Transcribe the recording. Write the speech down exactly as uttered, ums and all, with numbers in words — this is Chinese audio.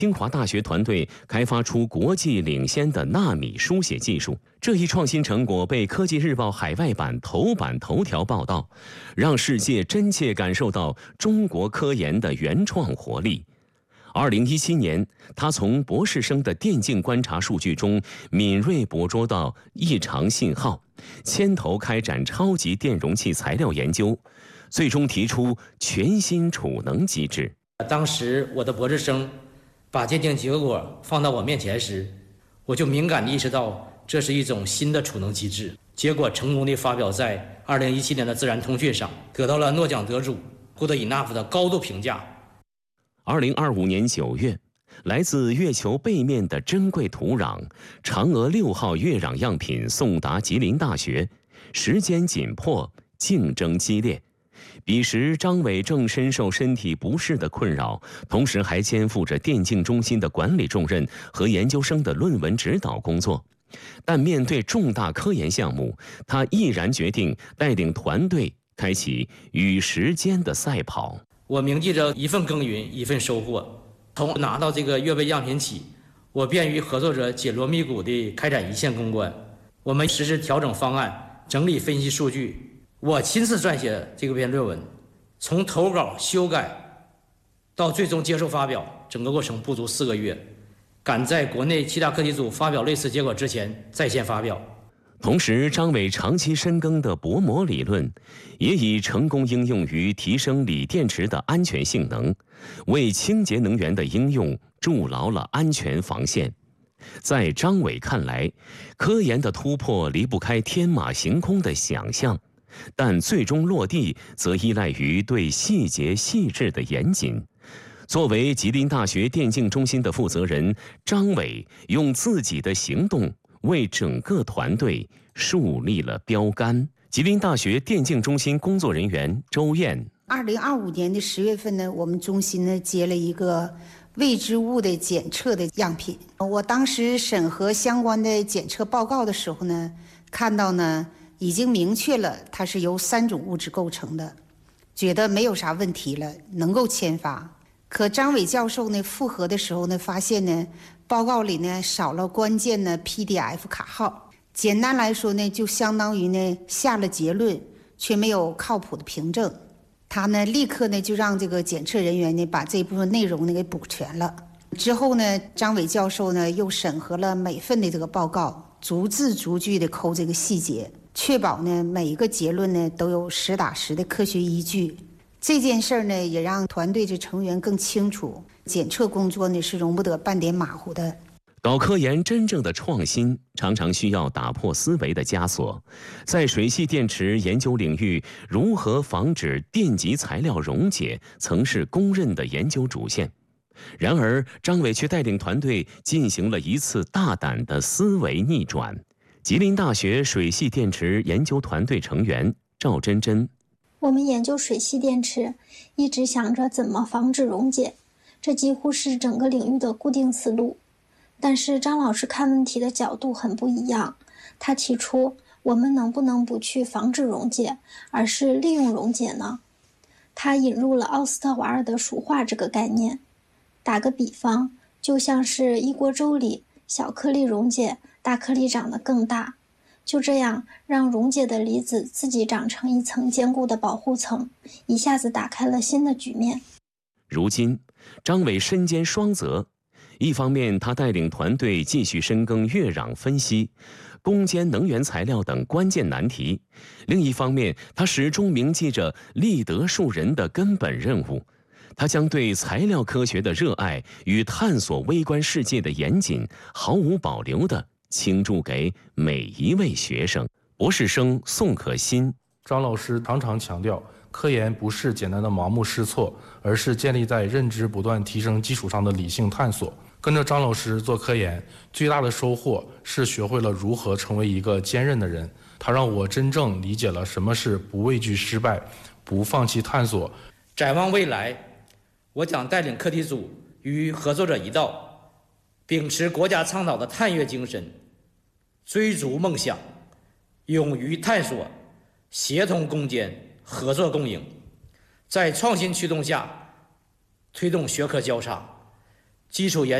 清华大学团队开发出国际领先的纳米书写技术，这一创新成果被《科技日报》海外版头版头条报道，让世界真切感受到中国科研的原创活力。二零一七年，他从博士生的电镜观察数据中敏锐捕捉到异常信号，牵头开展超级电容器材料研究，最终提出全新储能机制。 当时我的博士生把鉴定结果放到我面前时，我就敏感地意识到这是一种新的储能机制。结果成功地发表在二零一七年的《自然通讯》上，得到了诺奖得主Good Enough的高度评价。 二零二五年九月，来自月球背面的珍贵土壤——嫦娥六号月壤样品送达吉林大学，时间紧迫，竞争激烈。彼时，张伟正深受身体不适的困扰，同时还肩负着电竞中心的管理重任和研究生的论文指导工作。但面对重大科研项目，他毅然决定带领团队开启与时间的赛跑。 我铭记着一份耕耘一份收获，从拿到这个月背样品起，我便与合作者紧锣密鼓地开展一线攻关。我们实施调整方案，整理分析数据，我亲自撰写这个篇论文，从投稿修改到最终接受发表，整个过程不足四个月，赶在国内其他课题组发表类似结果之前在线发表。 同时，张伟长期深耕的薄膜理论，也已成功应用于提升锂电池的安全性能，为清洁能源的应用筑牢了安全防线。在张伟看来，科研的突破离不开天马行空的想象，但最终落地则依赖于对细节细致的严谨。作为吉林大学电竞中心的负责人，张伟用自己的行动为整个团队树立了标杆。吉林大学电竞中心工作人员周燕， 二零二五年的十月份呢，我们中心呢接了一个未知物的检测的样品。我当时审核相关的检测报告的时候呢，看到呢已经明确了它是由三种物质构成的，觉得没有啥问题了，能够签发。可张伟教授呢复核的时候呢，发现呢报告里呢少了关键的 P D F 卡号。简单来说呢，就相当于呢下了结论，却没有靠谱的凭证。他呢立刻呢就让这个检测人员呢把这部分内容呢给补全了。之后呢，张伟教授呢又审核了每份的这个报告，逐字逐句的抠这个细节，确保呢每一个结论呢都有实打实的科学依据。这件事呢也让团队的成员更清楚，检测工作呢是容不得半点马虎的。 搞科研真正的创新，常常需要打破思维的枷锁。在水系电池研究领域，如何防止电极材料溶解，曾是公认的研究主线。然而，张伟却带领团队进行了一次大胆的思维逆转。吉林大学水系电池研究团队成员赵真真， 我们研究水系电池，一直想着怎么防止溶解，这几乎是整个领域的固定思路。但是张老师看问题的角度很不一样，他提出我们能不能不去防止溶解，而是利用溶解呢？他引入了奥斯特瓦尔的熟化这个概念。打个比方，就像是一锅粥里小颗粒溶解，大颗粒长得更大，就这样让溶解的离子自己长成一层坚固的保护层，一下子打开了新的局面。 如今张伟身兼双责，一方面他带领团队继续深耕月壤分析、攻坚能源材料等关键难题，另一方面他始终铭记着立德树人的根本任务。他将对材料科学的热爱与探索微观世界的严谨毫无保留地倾注给每一位学生。博士生宋可欣， 张老师常常强调，科研不是简单的盲目试错，而是建立在认知不断提升基础上的理性探索。跟着张老师做科研，最大的收获是学会了如何成为一个坚韧的人。他让我真正理解了什么是不畏惧失败，不放弃探索。 展望未来，我将带领课题组与合作者一道，秉持国家倡导的探月精神，追逐梦想，勇于探索，协同攻坚，合作共赢，在创新驱动下推动学科交叉， 基础研